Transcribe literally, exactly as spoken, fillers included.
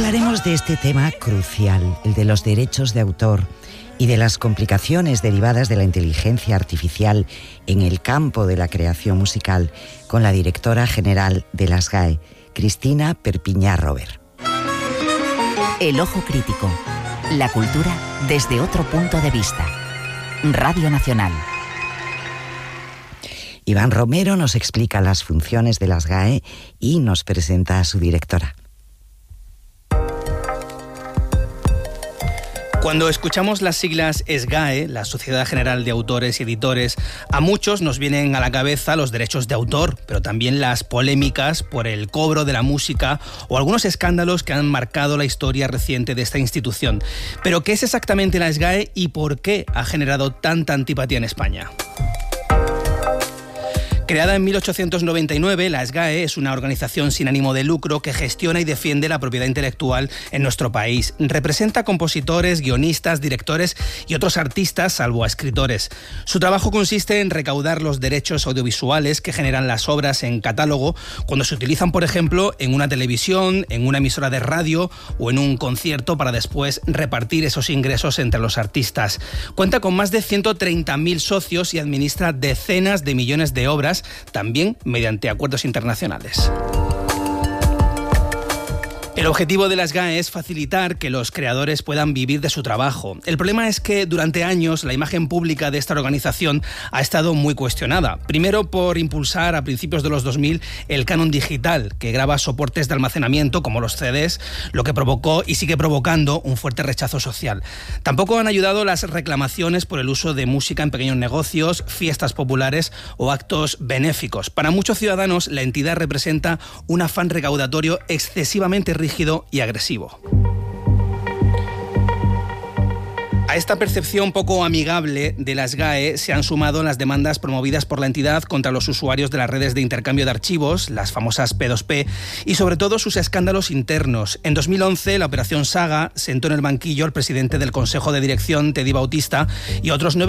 Hablaremos de este tema crucial, el de los derechos de autor y de las complicaciones derivadas de la inteligencia artificial en el campo de la creación musical, con la directora general de las G A E, Cristina Perpiñá Robert. El ojo crítico. La cultura desde otro punto de vista. Radio Nacional. Iván Romero nos explica las funciones de las G A E y nos presenta a su directora. Cuando escuchamos las siglas S G A E, la Sociedad General de Autores y Editores, a muchos nos vienen a la cabeza los derechos de autor, pero también las polémicas por el cobro de la música o algunos escándalos que han marcado la historia reciente de esta institución. Pero, ¿qué es exactamente la S G A E y por qué ha generado tanta antipatía en España? Creada en mil ochocientos noventa y nueve, la S G A E es una organización sin ánimo de lucro que gestiona y defiende la propiedad intelectual en nuestro país. Representa a compositores, guionistas, directores y otros artistas, salvo a escritores. Su trabajo consiste en recaudar los derechos audiovisuales que generan las obras en catálogo cuando se utilizan, por ejemplo, en una televisión, en una emisora de radio o en un concierto, para después repartir esos ingresos entre los artistas. Cuenta con más de ciento treinta mil socios y administra decenas de millones de obras, también mediante acuerdos internacionales. El objetivo de la S G A E es facilitar que los creadores puedan vivir de su trabajo. El problema es que durante años la imagen pública de esta organización ha estado muy cuestionada. Primero, por impulsar a principios de los dos mil el canon digital, que graba soportes de almacenamiento como los C Ds, lo que provocó y sigue provocando un fuerte rechazo social. Tampoco han ayudado las reclamaciones por el uso de música en pequeños negocios, fiestas populares o actos benéficos. Para muchos ciudadanos, la entidad representa un afán recaudatorio excesivamente rígido y agresivo. A esta percepción poco amigable de la S G A E se han sumado las demandas promovidas por la entidad contra los usuarios de las redes de intercambio de archivos, las famosas P dos P, y sobre todo sus escándalos internos. En dos mil once, la Operación Saga sentó en el banquillo al presidente del Consejo de Dirección, Teddy Bautista, y otros nueve